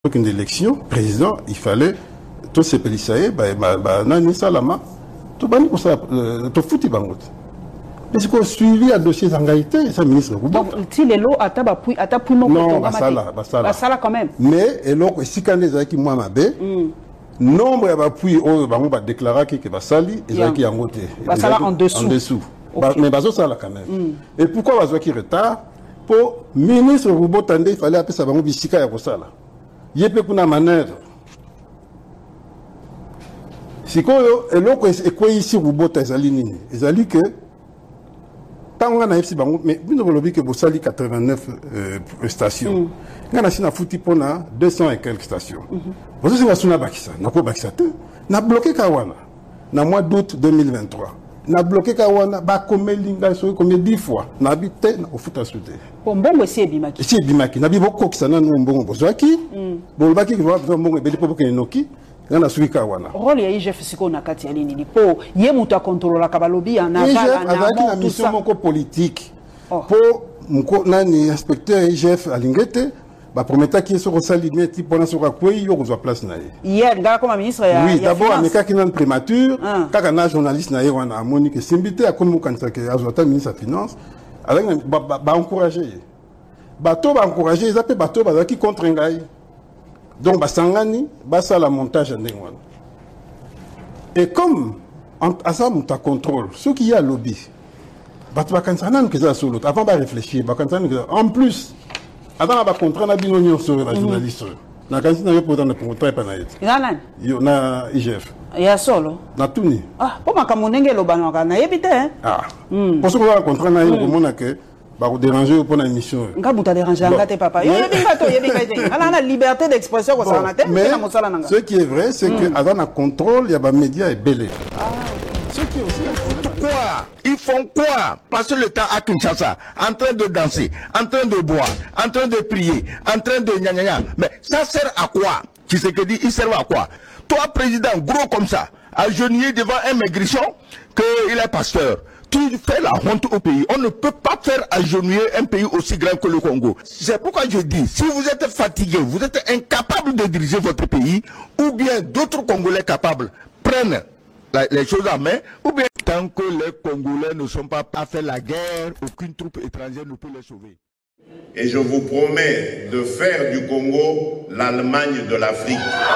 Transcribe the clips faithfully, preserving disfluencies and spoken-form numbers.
Une élection, président, il fallait tout ces pays, bah, bah, bah, nani salama, tout bani pour ça, tout foutu bangot. Mais c'est qu'on suivi à dossier d'engagité, ça ministre. Donc, si les lots à tabac, à tabac, non, bah ça là, bah ça là, bah ça là quand même. Mais et donc si quand les qui moi m'abé, nombre à appui au bango va déclarer que va sali et ça qui en côté. Bah ça là en dessous. En dessous. Mais bah ça là quand même. Et pourquoi va qui retard? Pour ministre Roubo Tandé, il fallait appeler ça bango bisika ya kosala. Yépe kuna manère. Si quoi eloko et quoi ici Roubo ezali nini? Ezali que tant on a ici bango mais nous avons dit que Bossali quatre-vingt-neuf stations. Ngana si na fouti pona deux cents et quelques stations. Vous savez que na bakisa, na ko bakisa te. Na bloqué Kawana. Na mois d'août deux mille vingt-trois. Na bloqué Kawana ba komelinga so comme dix fois. Na habité au futa souté. Bombongo si ebimaki. Si ebimaki na biboko kisana no mbongo bozwaki. Bolbaki ki va mbongo ebeli popo ke noki. Ngana suika wana. Rôle ya I G F siko na kati ya nini po ye mutu akontrola kabalobi ya na bala na avec la mission moko politique. Po mko nani inspecteur I G F alingete ba prometa ki so rosali meti pona so kwei yo kozwa place na ye. Hier ngala comme ministre ya oui, d'abord ameka ki nan prémature kaka na journaliste na ye wana amoni ke simbité akomi kanisa ke azota ministre ya finance avec ba ba encourager. Bato ba encourager ils appellent bato ba ki contre ngai. Donc, Basangani, Bassa la montage en Dengwan. Et comme, à ça, on contrôle, ceux qui y a lobby, Batbakansanan qui est sur l'autre, avant de réfléchir, en plus, avant de contrat, on a bien union sur la journaliste. On a quand même pas de contrat panaït. Il y en a I G F. Il y a solo. Na tuni. Ah, pour ma camonenge lo banaka na yebite hein. Ah. Pour ce qu'on a contrat na yo komona que ba ko déranger pour la mission. Nga buta déranger ngate papa. Yo yebinga to yebinga te. Ala na liberté d'expression ko ça na te. Mais ce qui est vrai c'est que avant un contrôle, il y a ba médias et belé. Ah. Ce qui est aussi quoi? Ils font quoi? Passer le temps à Kinshasa, en train de danser, en train de boire, en train de prier, en train de gna gna gna. Mais ça sert à quoi? Qui c'est que dit, il sert à quoi? Toi, président, gros comme ça, agenouillé devant un maigrichon, qu'il est pasteur. Tu fais la honte au pays. On ne peut pas faire agenouiller un pays aussi grand que le Congo. C'est pourquoi je dis, si vous êtes fatigué, vous êtes incapable de diriger votre pays, ou bien d'autres Congolais capables prennent la, les choses en main, ou bien tant que les Congolais ne sont pas à faire la guerre, aucune troupe étrangère ne peut les sauver. Et je vous promets de faire du Congo l'Allemagne de l'Afrique.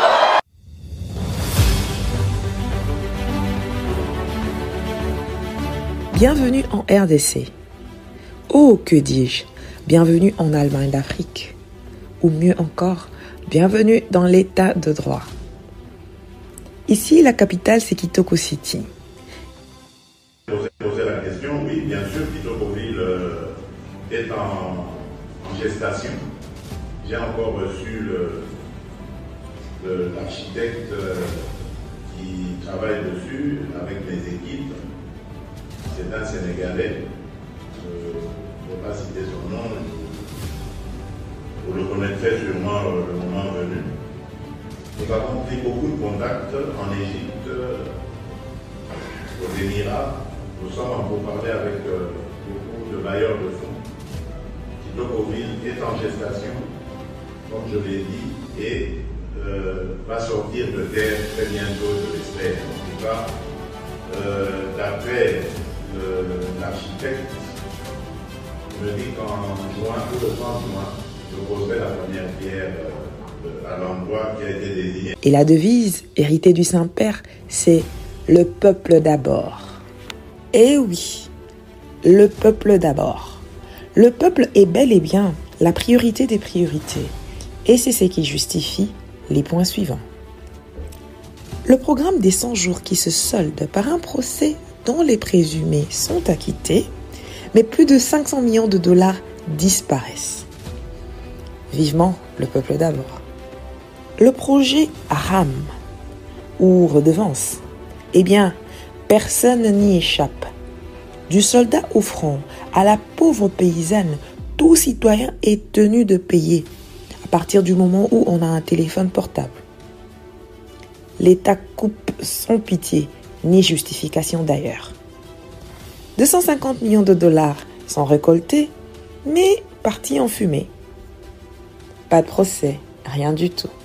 Bienvenue en R D C. Oh, que dis-je, bienvenue en Allemagne d'Afrique. Ou mieux encore, bienvenue dans l'état de droit. Ici, la capitale, c'est Kitoko City. Poser la question, oui, bien sûr, Kitokoville euh, est en, en gestation. J'ai encore reçu l'architecte euh, qui travaille dessus avec mes équipes. C'est un Sénégalais, euh, je ne vais pas citer son nom, vous le connaîtrez sûrement euh, le moment venu. Nous avons pris beaucoup de contacts en Égypte, aux Émirats. Nous sommes en pourparlers avec euh, beaucoup de bailleurs de fonds. Kitokoville est en gestation, comme je l'ai dit, et euh, va sortir de terre très bientôt, je l'espère. En tout cas, euh, d'après l'architecte, me dit qu'en juin, tout le trente juin, je poserai la première pierre euh, à l'endroit qui a été désigné. Et la devise, héritée du Saint-Père, c'est « Le peuple d'abord ». Eh oui, le peuple d'abord. Le peuple est bel et bien la priorité des priorités. Et c'est ce qui justifie les points suivants. Le programme des cent jours qui se solde par un procès dont les présumés sont acquittés, mais plus de cinq cents millions de dollars disparaissent. Vivement le peuple d'abord. Le projet RAM, ou redevance, eh bien, personne n'y échappe. Du soldat au front à la pauvre paysanne, tout citoyen est tenu de payer à partir du moment où on a un téléphone portable. L'État coupe sans pitié, ni justification d'ailleurs. deux cent cinquante millions de dollars sont récoltés, mais partis en fumée. Pas de procès, Rien du tout.